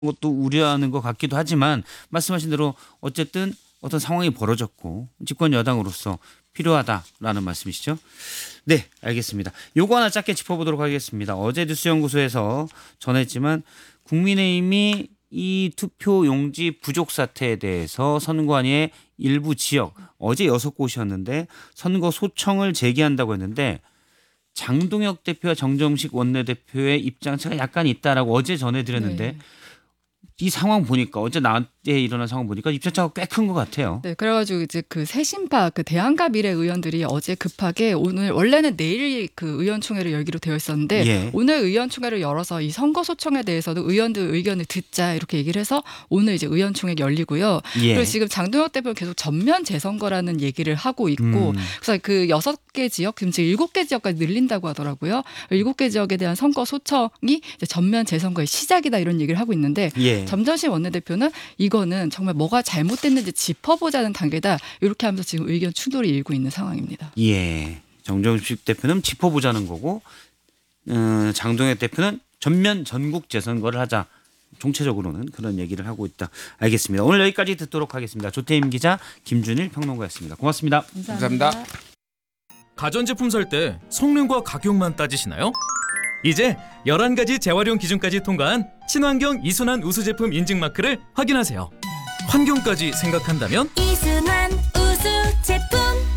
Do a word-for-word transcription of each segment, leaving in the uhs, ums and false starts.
것도 우려하는 것 같기도 하지만 말씀하신 대로 어쨌든 어떤 상황이 벌어졌고 집권 여당으로서 필요하다라는 말씀이시죠. 네, 알겠습니다. 요거 하나 짧게 짚어보도록 하겠습니다. 어제 뉴스연구소에서 전했지만 국민의힘이 이 투표 용지 부족 사태에 대해서 선관위의 일부 지역 어제 여섯 곳이었는데 선거 소청을 제기한다고 했는데 장동혁 대표와 정점식 원내대표의 입장차가 약간 있다라고 어제 전해드렸는데 네. 이 상황 보니까 어제 낮에 일어난 상황 보니까 입장차가 꽤 큰 것 같아요. 네, 그래가지고 이제 그 새신파 그 대한가 미래 의원들이 어제 급하게 오늘 원래는 내일 그 의원총회를 열기로 되어 있었는데 예. 오늘 의원총회를 열어서 이 선거 소청에 대해서도 의원들 의견을 듣자 이렇게 얘기를 해서 오늘 이제 의원총회 열리고요. 예. 그리고 지금 장동혁 대표는 계속 전면 재선거라는 얘기를 하고 있고 음. 그래서 그 여섯 개 지역 지금 일곱 개 지역까지 늘린다고 하더라고요. 일곱 개 지역에 대한 선거 소청이 이제 전면 재선거의 시작이다 이런 얘기를 하고 있는데 예. 점점식 원내대표는 이거는 정말 뭐가 잘못됐는지 짚어보자는 단계다. 이렇게 하면서 지금 의견 충돌이 일고 있는 상황입니다. 예. 정정식 대표는 짚어보자는 거고 어, 장동혁 대표는 전면 전국 재선거를 하자. 총체적으로는 그런 얘기를 하고 있다. 알겠습니다. 오늘 여기까지 듣도록 하겠습니다. 조태임 기자, 김준일 평론가였습니다. 고맙습니다. 감사합니다. 감사합니다. 가전제품 살 때 성능과 가격만 따지시나요? 이제 열한 가지 재활용 기준까지 통과한 친환경 이순환 우수 제품 인증 마크를 확인하세요. 환경까지 생각한다면 이순환 우수 제품.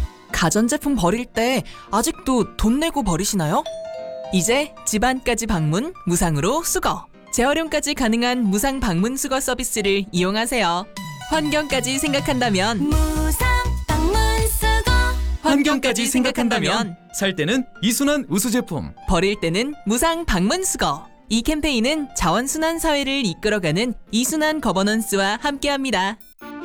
가전제품 버릴 때 아직도 돈 내고 버리시나요? 이제 집안까지 방문 무상으로 수거. 재활용까지 가능한 무상 방문 수거 서비스를 이용하세요. 환경까지 생각한다면 무상 방문 수거. 환경까지 생각한다면 살 때는 이순환 우수 제품. 버릴 때는 무상 방문 수거. 이 캠페인은 자원순환 사회를 이끌어가는 이순환 거버넌스와 함께합니다.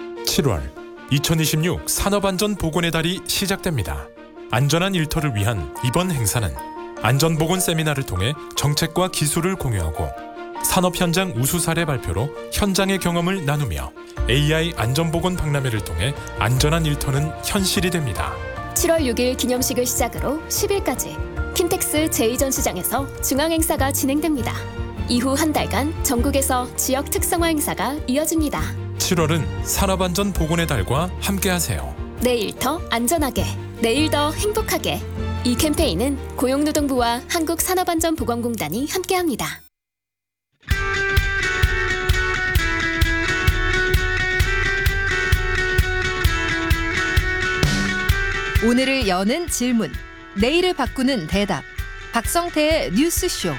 칠월 이천이십육 산업안전보건의 달이 시작됩니다. 안전한 일터를 위한 이번 행사는 안전보건 세미나를 통해 정책과 기술을 공유하고 산업 현장 우수 사례 발표로 현장의 경험을 나누며 에이아이 안전보건 박람회를 통해 안전한 일터는 현실이 됩니다. 칠월 육일 기념식을 시작으로 십일까지 킨텍스 제이전 시장에서 중앙행사가 진행됩니다. 이후 한 달간 전국에서 지역 특성화 행사가 이어집니다. 칠월은 산업안전보건의 달과 함께하세요. 내일 더 안전하게, 내일 더 행복하게. 이 캠페인은 고용노동부와 한국산업안전보건공단이 함께합니다. 오늘을 여는 질문, 내일을 바꾸는 대답. 박성태의 뉴스쇼.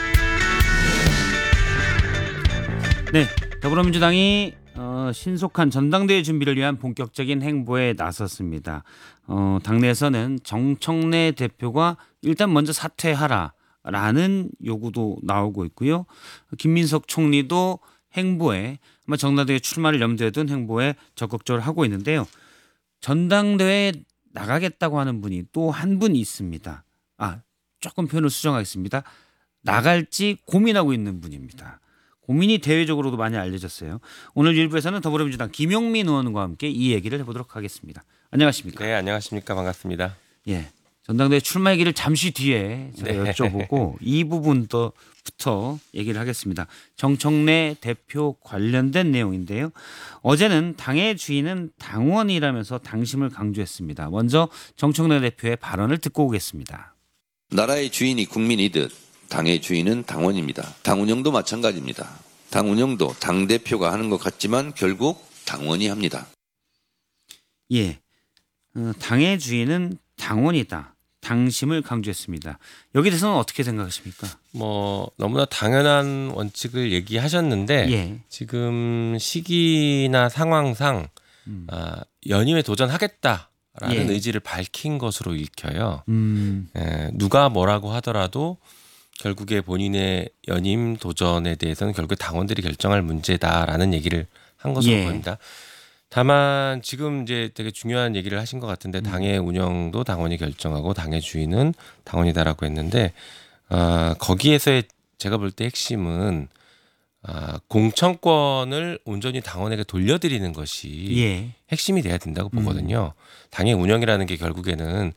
네, 더불어민주당이 어, 신속한 전당대회 준비를 위한 본격적인 행보에 나섰습니다. 어, 당내에서는 정청래 대표가 일단 먼저 사퇴하라라는 요구도 나오고 있고요. 김민석 총리도 행보에 아마 전당대회 출마를 염두에 둔 행보에 적극적으로 하고 있는데요. 전당대회에 나가겠다고 하는 분이 또 한 분 있습니다. 아, 조금 표현을 수정하겠습니다. 나갈지 고민하고 있는 분입니다. 고민이 대외적으로도 많이 알려졌어요. 오늘 일부에서는 더불어민주당 김용민 의원과 함께 이 얘기를 해보도록 하겠습니다. 안녕하십니까? 네, 안녕하십니까. 반갑습니다. 예, 전당대회 출마 얘기를 잠시 뒤에 제가 네. 여쭤보고 이 부분부터 얘기를 하겠습니다. 정청래 대표 관련된 내용인데요. 어제는 당의 주인은 당원이라면서 당심을 강조했습니다. 먼저 정청래 대표의 발언을 듣고 오겠습니다. 나라의 주인이 국민이듯 당의 주인은 당원입니다. 당 운영도 마찬가지입니다. 당 운영도 당대표가 하는 것 같지만 결국 당원이 합니다. 예, 어, 당의 주인은 당원이다. 당심을 강조했습니다. 여기에 대해서는 어떻게 생각하십니까? 뭐 너무나 당연한 원칙을 얘기하셨는데 예. 지금 시기나 상황상 음. 아, 연임에 도전하겠다라는 예. 의지를 밝힌 것으로 읽혀요. 음. 에, 누가 뭐라고 하더라도 결국에 본인의 연임 도전에 대해서는 결국 당원들이 결정할 문제다라는 얘기를 한 것으로 예. 보입니다. 다만 지금 이제 되게 중요한 얘기를 하신 것 같은데 음. 당의 운영도 당원이 결정하고 당의 주인은 당원이다라고 했는데 아, 거기에서의 제가 볼 때 핵심은 아, 공천권을 온전히 당원에게 돌려드리는 것이 예. 핵심이 돼야 된다고 보거든요. 당의 운영이라는 게 결국에는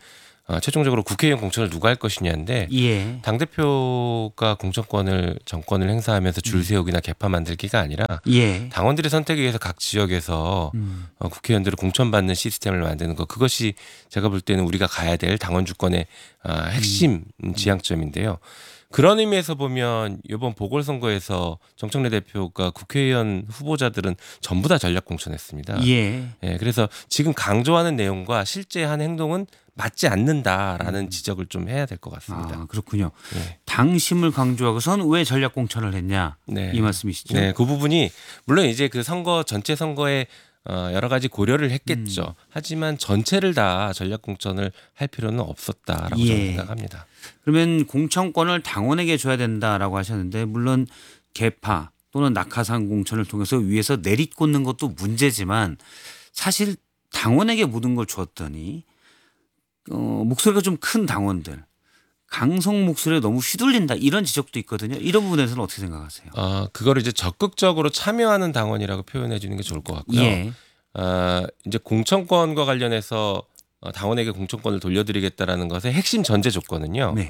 어, 최종적으로 국회의원 공천을 누가 할 것이냐인데 예. 당대표가 공천권을 정권을 행사하면서 줄 세우기나 개파 만들기가 아니라 예. 당원들의 선택에 의해서 각 지역에서 음. 어, 국회의원들을 공천받는 시스템을 만드는 것, 그것이 제가 볼 때는 우리가 가야 될 당원 주권의 어, 핵심 음. 지향점인데요. 그런 의미에서 보면 이번 보궐선거에서 정청래 대표가 국회의원 후보자들은 전부 다 전략 공천했습니다. 예. 예, 그래서 지금 강조하는 내용과 실제 한 행동은 맞지 않는다라는 지적을 좀 해야 될 것 같습니다. 아, 그렇군요. 네. 당심을 강조하고선 왜 전략 공천을 했냐 네. 이 말씀이시죠? 네, 그 부분이 물론 이제 그 선거 전체 선거에 어, 여러 가지 고려를 했겠죠. 음. 하지만 전체를 다 전략 공천을 할 필요는 없었다라고 예. 저는 생각합니다. 그러면 공천권을 당원에게 줘야 된다라고 하셨는데 물론 개파 또는 낙하산 공천을 통해서 위에서 내리꽂는 것도 문제지만 사실 당원에게 모든 걸 주었더니 어, 목소리가 좀 큰 당원들 강성 목소리에 너무 휘둘린다 이런 지적도 있거든요. 이런 부분에서는 어떻게 생각하세요? 어, 그거를 이제 적극적으로 참여하는 당원이라고 표현해 주는 게 좋을 것 같고요. 예. 어, 이제 공천권과 관련해서 어, 당원에게 공천권을 돌려드리겠다라는 것의 핵심 전제 조건은요. 네.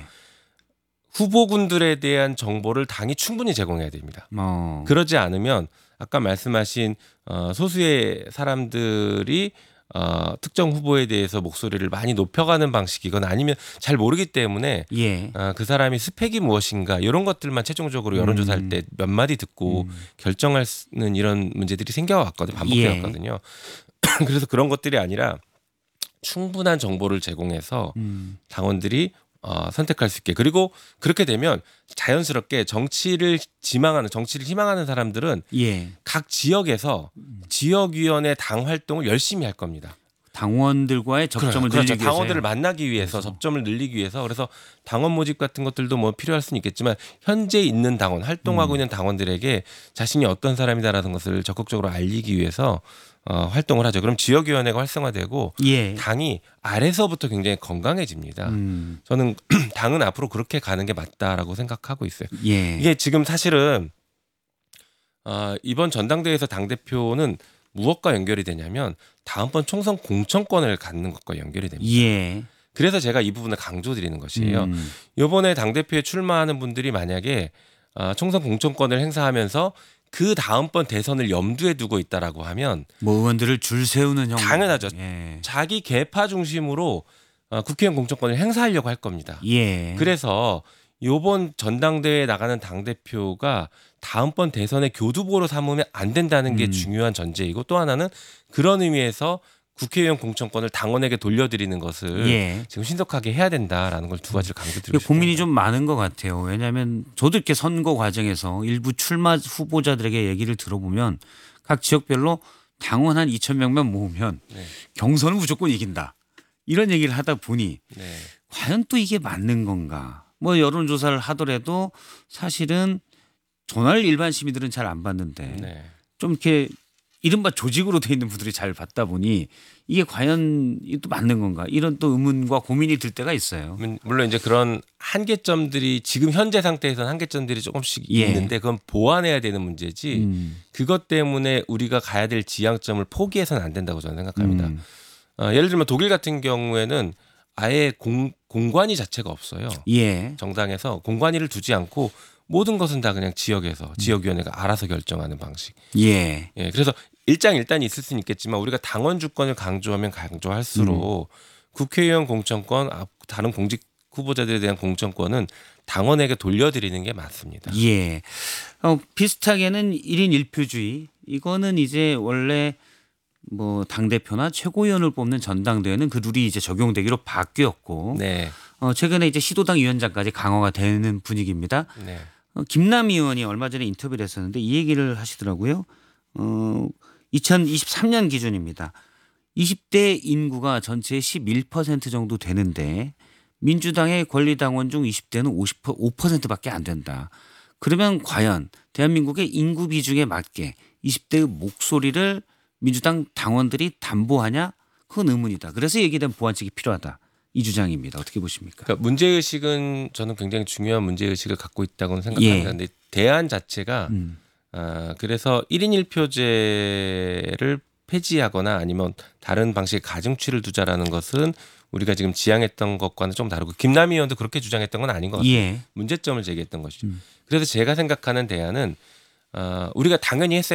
후보군들에 대한 정보를 당이 충분히 제공해야 됩니다. 어. 그러지 않으면 아까 말씀하신 어, 소수의 사람들이 어, 특정 후보에 대해서 목소리를 많이 높여가는 방식이거나 아니면 잘 모르기 때문에 예. 어, 그 사람이 스펙이 무엇인가 이런 것들만 최종적으로 여론조사할 음. 때 몇 마디 듣고 음. 결정하는 이런 문제들이 생겨왔거든요. 반복해왔거든요. 예. 그래서 그런 것들이 아니라 충분한 정보를 제공해서 음. 당원들이 어, 선택할 수 있게, 그리고 그렇게 되면 자연스럽게 정치를 지망하는 정치를 희망하는 사람들은 예. 각 지역에서 지역위원회 당 활동을 열심히 할 겁니다. 당원들과의 접점을 그렇죠. 늘리기 위해서 당원들을 만나기 위해서 접점을 늘리기 위해서. 그래서 당원 모집 같은 것들도 뭐 필요할 수는 있겠지만 현재 있는 당원 활동하고 음. 있는 당원들에게 자신이 어떤 사람이다라는 것을 적극적으로 알리기 위해서 어, 활동을 하죠. 그럼 지역위원회가 활성화되고 예. 당이 아래서부터 굉장히 건강해집니다. 음. 저는 당은 앞으로 그렇게 가는 게 맞다라고 생각하고 있어요. 예. 이게 지금 사실은 어, 이번 전당대회에서 당대표는 무엇과 연결이 되냐면 다음번 총선 공천권을 갖는 것과 연결이 됩니다. 예. 그래서 제가 이 부분을 강조드리는 것이에요. 음. 이번에 당대표에 출마하는 분들이 만약에 어, 총선 공천권을 행사하면서 그 다음번 대선을 염두에 두고 있다라고 하면 뭐 의원들을 줄 세우는 형 당연하죠. 예. 자기 계파 중심으로 어, 국회의원 공천권을 행사하려고 할 겁니다. 예. 그래서 요번 전당대회에 나가는 당대표가 다음번 대선의 교두보로 삼으면 안 된다는 게 음. 중요한 전제이고, 또 하나는 그런 의미에서 국회의원 공천권을 당원에게 돌려드리는 것을 예. 지금 신속하게 해야 된다라는 걸 두 가지를 강조드리고 이게 고민이 싶습니다. 좀 많은 것 같아요. 왜냐하면 저도 이렇게 선거 과정에서 일부 출마 후보자들에게 얘기를 들어보면 각 지역별로 당원 한 이천 명만 모으면 네. 경선은 무조건 이긴다. 이런 얘기를 하다 보니 네. 과연 또 이게 맞는 건가. 뭐 여론조사를 하더라도 사실은 전화를 일반 시민들은 잘 안 받는데 네. 좀 이렇게 이른바 조직으로 돼 있는 분들이 잘 받다 보니 이게 과연 또 맞는 건가 이런 또 의문과 고민이 들 때가 있어요. 물- 물론 이제 그런 한계점들이 지금 현재 상태에서는 한계점들이 조금씩 예. 있는데 그건 보완해야 되는 문제지 음. 그것 때문에 우리가 가야 될 지향점을 포기해서는 안 된다고 저는 생각합니다. 음. 어, 예를 들면 독일 같은 경우에는 아예 공, 공관위 자체가 없어요. 예. 정당에서 공관위를 두지 않고 모든 것은 다 그냥 지역에서 지역위원회가 알아서 결정하는 방식. 예. 예, 그래서 일장일단이 있을 수는 있겠지만 우리가 당원 주권을 강조하면 강조할수록 국회의원 공천권, 아, 다른 공직 후보자들에 대한 공천권은 당원에게 돌려드리는 게 맞습니다. 예. 어, 비슷하게는 일 인 일 표주의 이거는 이제 원래 뭐 당대표나 최고위원을 뽑는 전당대회는 그 룰이 이제 적용되기로 바뀌었고 네, 어, 최근에 이제 시도당 위원장까지 강화가 되는 분위기입니다. 네, 어, 김남희 의원이 얼마 전에 인터뷰를 했었는데 이 얘기를 하시더라고요. 어, 이천이십삼 년 기준입니다. 이십 대 인구가 전체의 십일 퍼센트 정도 되는데 민주당의 권리당원 중 이십 대는 오십오 퍼센트밖에 안 된다. 그러면 과연 대한민국의 인구 비중에 맞게 이십 대의 목소리를 민주당 당원들이 담보하냐? 그건 의문이다. 그래서 얘기된 보완책이 필요하다. 이 주장입니다. 어떻게 보십니까? 그러니까 문제의식은 저는 굉장히 중요한 문제의식을 갖고 있다고는 생각합니다. 예. 그런데 대안 자체가 음. 아, 그래서 일 인 일 표제를 폐지하거나 아니면 다른 방식의 가중치를 두자라는 것은 우리가 지금 지향했던 것과는 좀 다르고 김남희 의원도 그렇게 주장했던 건 아닌 것 같아요. 예. 문제점을 제기했던 것이죠. 음. 그래서 제가 생각하는 대안은 어, 우리가 당연히 했어야